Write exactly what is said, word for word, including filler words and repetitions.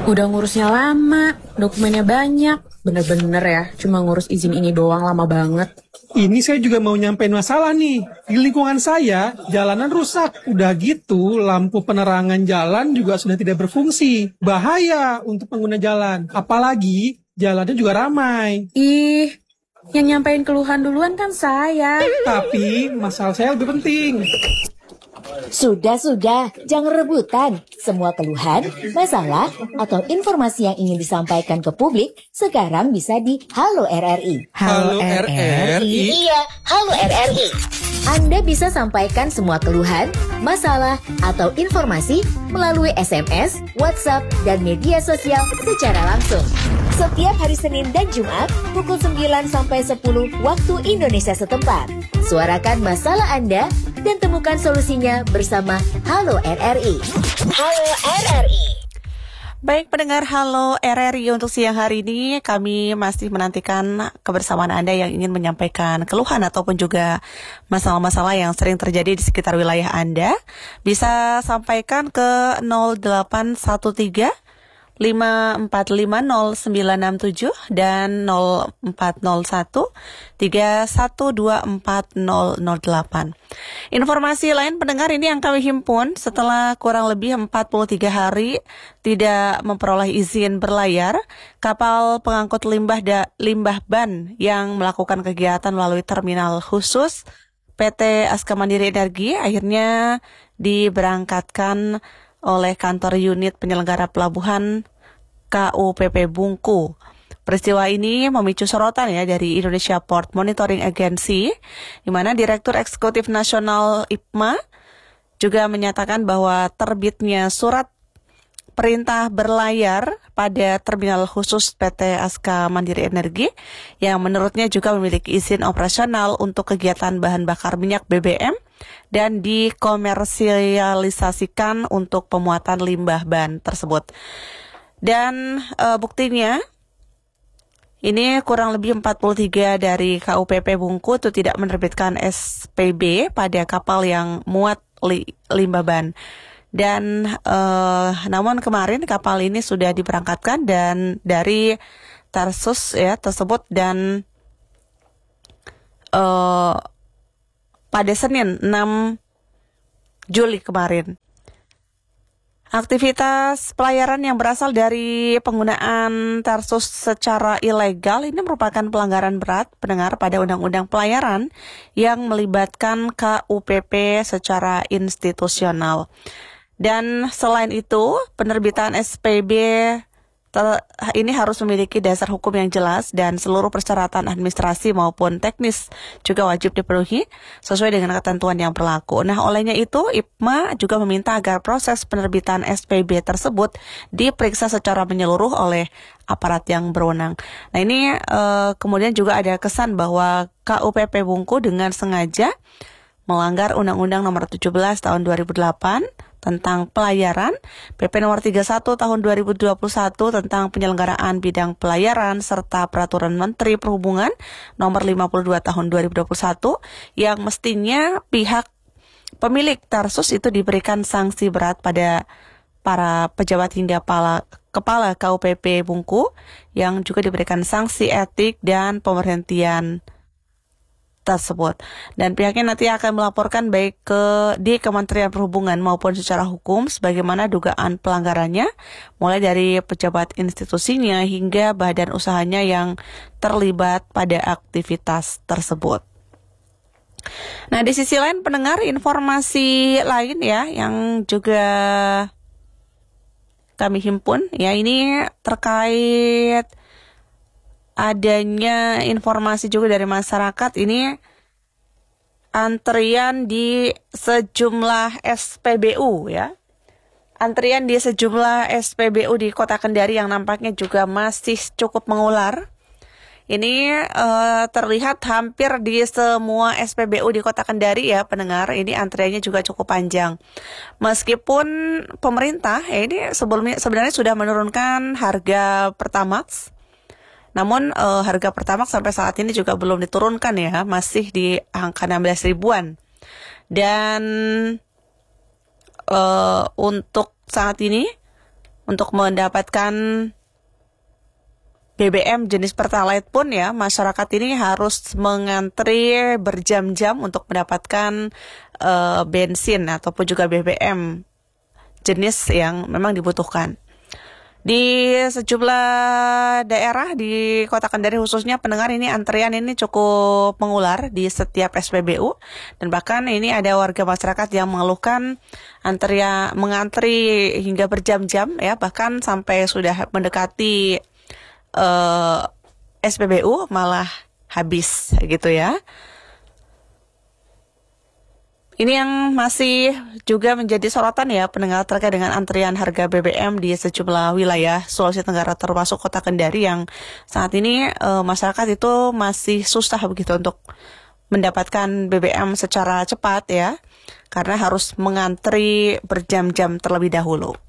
Udah ngurusnya lama, dokumennya banyak. Bener-bener ya, cuma ngurus izin ini doang lama banget. Ini saya juga mau nyampein masalah nih. Di lingkungan saya, jalanan rusak. Udah gitu, lampu penerangan jalan juga sudah tidak berfungsi. Bahaya untuk pengguna jalan. Apalagi, jalannya juga ramai. Ih, yang nyampein keluhan duluan kan saya. Tapi, masalah saya lebih penting. Sudah-sudah, jangan rebutan. Semua keluhan, masalah, atau informasi yang ingin disampaikan ke publik sekarang bisa di Halo R R I. Halo R R I? Iya, Halo R R I. Anda bisa sampaikan semua keluhan, masalah, atau informasi melalui S M S, WhatsApp, dan media sosial secara langsung. Setiap hari Senin dan Jumat, pukul sembilan sampai sepuluh waktu Indonesia setempat. Suarakan masalah Anda dan temukan solusinya bersama Halo R R I. Halo R R I. Baik pendengar Halo R R I, untuk siang hari ini kami masih menantikan kebersamaan Anda yang ingin menyampaikan keluhan ataupun juga masalah-masalah yang sering terjadi di sekitar wilayah Anda. Bisa sampaikan ke nol delapan satu tiga lima empat lima nol sembilan enam tujuh dan nol empat nol satu tiga satu dua empat nol nol delapan. Informasi lain pendengar ini yang kami himpun setelah kurang lebih empat puluh tiga hari tidak memperoleh izin berlayar, kapal pengangkut limbah da, limbah ban yang melakukan kegiatan melalui terminal khusus P T Aska Mandiri Energi akhirnya diberangkatkan oleh kantor unit penyelenggara pelabuhan K U P P Bungku. Peristiwa ini memicu sorotan ya dari Indonesia Port Monitoring Agency, di mana Direktur Eksekutif Nasional I P M A juga menyatakan bahwa terbitnya surat perintah berlayar pada terminal khusus P T Aska Mandiri Energi yang menurutnya juga memiliki izin operasional untuk kegiatan bahan bakar minyak B B M dan dikomersialisasikan untuk pemuatan limbah ban tersebut. Dan e, buktinya ini kurang lebih empat puluh tiga dari K U P P Bungku itu tidak menerbitkan S P B pada kapal yang muat li, limbah ban. Dan uh, namun kemarin kapal ini sudah diberangkatkan dan dari Tarsus ya tersebut dan uh, pada Senin enam Juli kemarin. Aktivitas pelayaran yang berasal dari penggunaan Tarsus secara ilegal ini merupakan pelanggaran berat pendengar pada Undang-Undang Pelayaran yang melibatkan K U P P secara institusional. Dan selain itu, penerbitan S P B ter- ini harus memiliki dasar hukum yang jelas dan seluruh persyaratan administrasi maupun teknis juga wajib dipenuhi sesuai dengan ketentuan yang berlaku. Nah, olehnya itu I P M A juga meminta agar proses penerbitan S P B tersebut diperiksa secara menyeluruh oleh aparat yang berwenang. Nah, ini eh, kemudian juga ada kesan bahwa K U P P Bungku dengan sengaja melanggar Undang-Undang Nomor tujuh belas Tahun dua ribu delapan tentang pelayaran, P P Nomor tiga puluh satu Tahun dua ribu dua puluh satu tentang penyelenggaraan bidang pelayaran, serta Peraturan Menteri Perhubungan Nomor lima puluh dua Tahun dua ribu dua puluh satu yang mestinya pihak pemilik Tarsus itu diberikan sanksi berat pada para pejabat hingga kepala, kepala K U P P Bungku yang juga diberikan sanksi etik dan pemberhentian tersebut. Dan pihaknya nanti akan melaporkan baik ke di Kementerian Perhubungan maupun secara hukum sebagaimana dugaan pelanggarannya, mulai dari pejabat institusinya hingga badan usahanya yang terlibat pada aktivitas tersebut. Nah, di sisi lain pendengar, informasi lain ya yang juga kami himpun ya, ini terkait adanya informasi juga dari masyarakat, ini antrian di sejumlah S P B U ya. Antrian di sejumlah S P B U di Kota Kendari yang nampaknya juga masih cukup mengular. Ini uh, terlihat hampir di semua S P B U di Kota Kendari ya pendengar, ini antriannya juga cukup panjang. Meskipun pemerintah ya ini sebelumnya sebenarnya sudah menurunkan harga Pertamax, namun uh, harga Pertamax sampai saat ini juga belum diturunkan ya, masih di angka enam belas ribuan. Dan uh, untuk saat ini untuk mendapatkan B B M jenis Pertalite pun ya, masyarakat ini harus mengantri berjam-jam untuk mendapatkan uh, bensin ataupun juga B B M jenis yang memang dibutuhkan. Di sejumlah daerah di Kota Kendari khususnya pendengar, ini antrian ini cukup mengular di setiap S P B U, dan bahkan ini ada warga masyarakat yang mengeluhkan antrian mengantri hingga berjam-jam ya, bahkan sampai sudah mendekati Uh, S P B U malah habis gitu ya. Ini yang masih juga menjadi sorotan ya pendengar terkait dengan antrian harga B B M di sejumlah wilayah Sulawesi Tenggara termasuk Kota Kendari yang saat ini uh, masyarakat itu masih susah begitu untuk mendapatkan B B M secara cepat ya, karena harus mengantri berjam-jam terlebih dahulu.